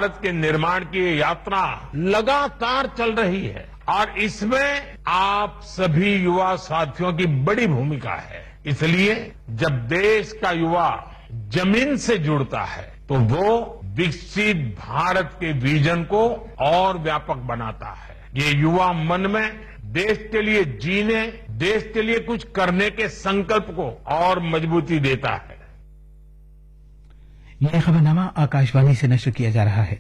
भारत के निर्माण की ये यात्रा लगातार चल रही है और इसमें आप सभी युवा साथियों की बड़ी भूमिका है। इसलिए जब देश का युवा जमीन से जुड़ता है तो वो विकसित भारत के विजन को और व्यापक बनाता है। ये युवा मन में देश के लिए जीने, देश के लिए कुछ करने के संकल्प को और मजबूती देता है। यह खबरनामा आकाशवाणी से नश्र किया जा रहा है।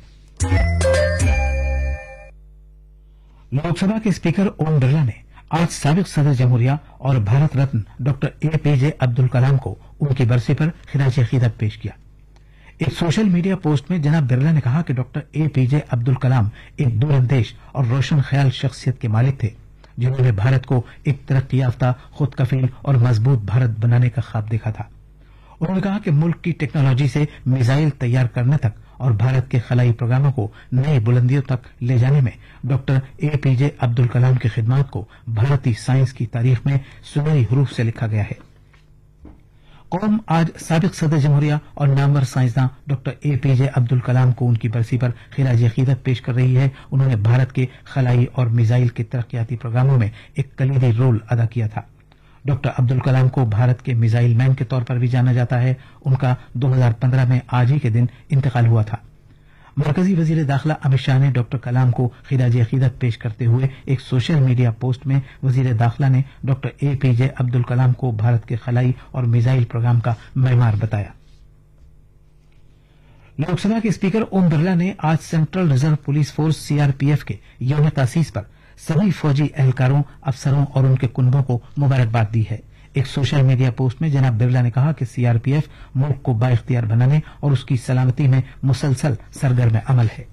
लोकसभा के स्पीकर ओम बिरला ने आज साबिक सदर जमहूरिया और भारत रत्न डॉक्टर एपीजे अब्दुल कलाम को उनकी बरसी पर खिराज अकीदत पेश किया। एक सोशल मीडिया पोस्ट में जनाब बिरला ने कहा कि डॉक्टर एपीजे अब्दुल कलाम एक दूरंदेश और रोशन ख्याल शख्सियत के मालिक थे, जिन्होंने भारत को एक तरक्की याफ्ता, खुद कफील और मजबूत भारत बनाने का ख्वाब देखा था। उन्होंने कहा कि मुल्क की टेक्नोलॉजी से मिसाइल तैयार करने तक और भारत के खलाई प्रोग्रामों को नई बुलंदियों तक ले जाने में डॉक्टर एपीजे अब्दुल कलाम की खिदमत को भारतीय साइंस की तारीख में सुनहरी हरूफ से लिखा गया है। कौम आज साबिक सदर जमहूरिया और नामवर साइंसदान डॉक्टर एपीजे अब्दुल कलाम को उनकी बरसी पर खिराज अकीदत पेश कर रही है। उन्होंने भारत के खलाई और मिसाइल के तरक्याती प्रोग्रामों में एक कलीदी रोल अदा किया था। डॉक्टर अब्दुल कलाम को भारत के मिसाइल मैन के तौर पर भी जाना जाता है। उनका 2015 में आज ही के दिन इंतकाल हुआ था। मरकजी वजीर दाखिला अमित शाह ने डॉक्टर कलाम को खिराज अकीदत पेश करते हुए एक सोशल मीडिया पोस्ट में वजीर दाखिला ने डॉक्टर एपीजे अब्दुल कलाम को भारत के खलाई और मिसाइल प्रोग्राम का मैमार बताया। लोकसभा के स्पीकर ओम बिरला ने आज central reserve police force CRPF के यौम तासीस पर सभी फौजी एहलकारों, अफसरों और उनके कुनबों को मुबारकबाद दी है। एक सोशल मीडिया पोस्ट में जनाब बिरला ने कहा कि सीआरपीएफ मुल्क को बाइख्तियार बनाने और उसकी सलामती में मुसलसल सरगर्म अमल है।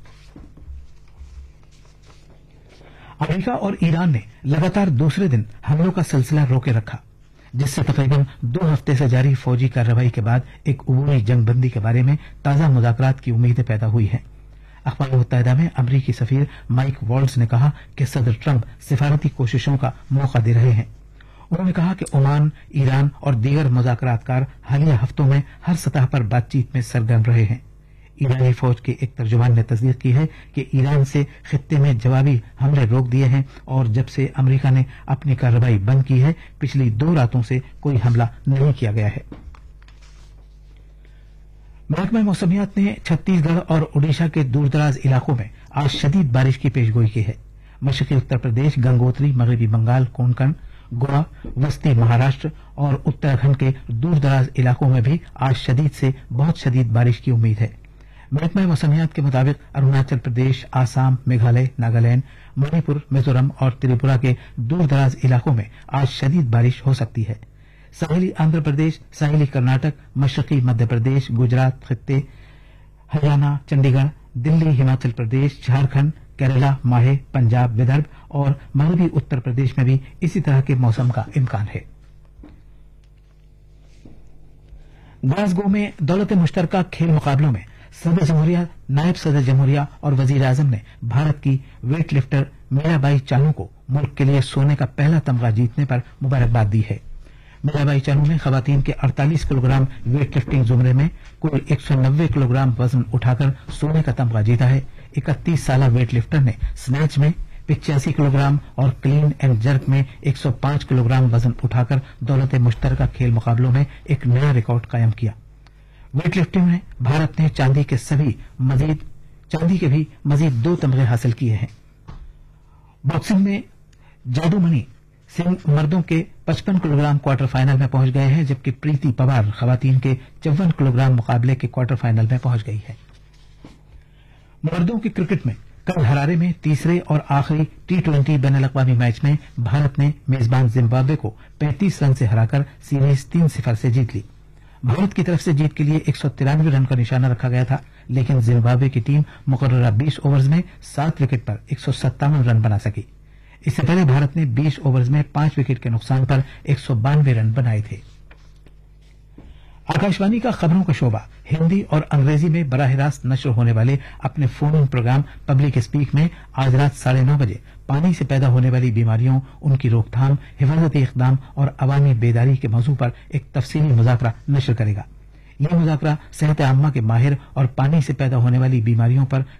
अमेरिका और ईरान ने लगातार दूसरे दिन हमलों का सिलसिला रोके रखा, जिससे तकरीबन 2 हफ्ते से जारी फौजी कार्रवाई के बाद एक अबूरी जंगबंदी के बारे में ताजा मुज़ाकरात की उम्मीदें पैदा हुई हैं। अक़वाम मुत्तहिदा में अमरीकी सफीर माइक वॉल्ट्ज ने कहा कि सदर ट्रंप सिफारती कोशिशों का मौका दे रहे हैं। उन्होंने कहा कि ओमान, ईरान और दीगर मुज़ाकरातकार हालिया हफ्तों में हर सतह पर बातचीत में सरगर्म रहे हैं। ईरानी फौज के एक तर्जुमान ने तस्दीक की है कि ईरान से खित्ते में जवाबी हमले रोक दिए हैं और जब से अमरीका ने अपनी कार्रवाई बंद की है, पिछली 2 रातों से कोई हमला नहीं किया गया है। महकमा मौसमियात ने छत्तीसगढ़ और ओडिशा के दूरदराज इलाकों में आज शदीद बारिश की पेशगोई की है। मशरकी उत्तर प्रदेश, गंगोत्री, मगरबी बंगाल, कोंकण, गोवा, वस्ती महाराष्ट्र और उत्तराखंड के दूरदराज इलाकों में भी आज शदीद से बहुत शदीद बारिश की उम्मीद है। महकमा मौसमियात के मुताबिक अरुणाचल प्रदेश, आसाम, मेघालय, नागालैंड, मणिपुर, मिजोरम और त्रिपुरा के दूरदराज इलाकों में आज शदीद बारिश हो सकती है। साहिली आंध्र प्रदेश, साहिली कर्नाटक, मशरकी मध्य प्रदेश, गुजरात खित्ते, हरियाणा, चंडीगढ़, दिल्ली, हिमाचल प्रदेश, झारखंड, केरला, माहे, पंजाब, विदर्भ और मगरबी उत्तर प्रदेश में भी इसी तरह के मौसम का इम्कान है। ग्लासगो में दौलत मुश्तरका खेल मुकाबलों में सदर जमहूरिया, नायब सदर जमहूरिया और वजीर आजम ने भारत की वेट लिफ्टर मीराबाई चानू को मुल्क के लिए सोने का पहला तमगा जीतने पर मुबारकबाद दी है। मीराबाई चानू ने खवातीन के 48 किलोग्राम वेट लिफ्टिंग जुमरे में कुल 190 किलोग्राम वजन उठाकर सोने का तमगा जीता है। 31 साला वेट लिफ्टर ने स्नैच में 85 किलोग्राम और क्लीन एंड जर्क में 105 किलोग्राम वजन उठाकर दौलत मुश्तरका खेल मुकाबलों में एक नया रिकॉर्ड कायम किया। वेट लिफ्टिंग में भारत ने चांदी के भी मजीद 2 तमगे हासिल किए हैं। बॉक्सिंग में जादूमणि सिंह मर्दों के 55 किलोग्राम क्वार्टर फाइनल में पहुंच गए हैं, जबकि प्रीति पवार खवातीन के 54 किलोग्राम मुकाबले के क्वार्टर फाइनल में पहुंच गई है। मर्दों की क्रिकेट में कल हरारे में तीसरे और आखिरी T20 बैनुल-अक़वामी मैच में भारत ने मेजबान जिम्बाब्वे को 35 रन से हराकर सीरीज 3-0 से जीत ली। भारत की तरफ से जीत के लिए 193 रन का निशाना रखा गया था, लेकिन जिम्बाब्वे की टीम मुकर्ररा 20 ओवर्स में 7 विकेट पर 157 रन बना सकी। इससे पहले भारत ने 20 ओवर्स में 5 विकेट के नुकसान पर 192 रन बनाए थे। आकाशवाणी का खबरों का शोबा हिंदी और अंग्रेजी में बराह रास्त नश्र होने वाले अपने phone in programme public speak में आज रात 9:30 बजे पानी से पैदा होने वाली बीमारियों, उनकी रोकथाम, हिफाजती इक़दाम और अवामी बेदारी के मौजू पर एक तफसीली मुज़ाकरा नश्र करेगा। यह मुज़ाकरा सेहत आम्मा के माहिर और पानी से पैदा होने वाली बीमारियों पर